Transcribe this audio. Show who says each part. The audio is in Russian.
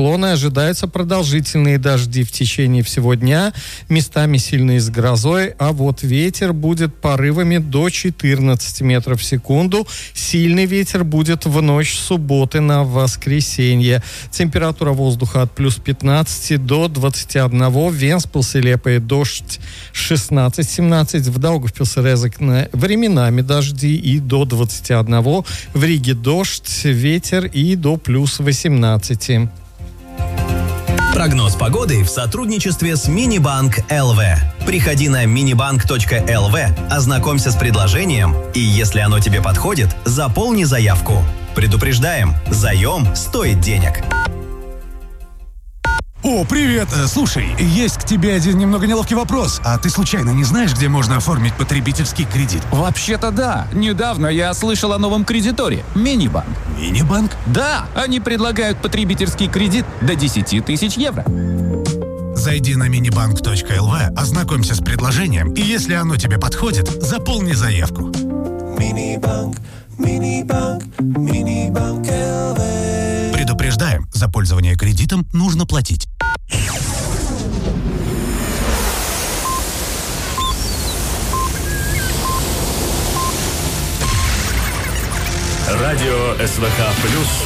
Speaker 1: циклона. Ожидаются продолжительные дожди в течение всего дня, местами сильные с грозой, а вот ветер будет порывами до 14 метров в секунду. Сильный ветер будет в ночь с субботы на воскресенье. Температура воздуха от плюс 15 до 21. Венспилс и Лепе дождь 16-17. В Даугавпилсе-Резекне временами дожди и до 21. В Риге дождь, ветер и до плюс 18.
Speaker 2: Прогноз погоды в сотрудничестве с Минибанк ЛВ. Приходи на minibank.lv, ознакомься с предложением и, если оно тебе подходит, заполни заявку. Предупреждаем, заем стоит денег.
Speaker 3: О, привет! Слушай, есть к тебе один немного неловкий вопрос. А ты случайно не знаешь, где можно оформить потребительский кредит?
Speaker 4: Вообще-то да. Недавно я слышал о новом кредиторе – Минибанк.
Speaker 3: Минибанк?
Speaker 4: Да, они предлагают потребительский кредит до 10 тысяч евро.
Speaker 3: Зайди на minibank.lv, ознакомься с предложением, и если оно тебе подходит, заполни заявку.
Speaker 5: Минибанк, Минибанк, Минибанк ЛВ.
Speaker 3: Предупреждаем, за пользование кредитом нужно платить.
Speaker 6: Радио СВХ+.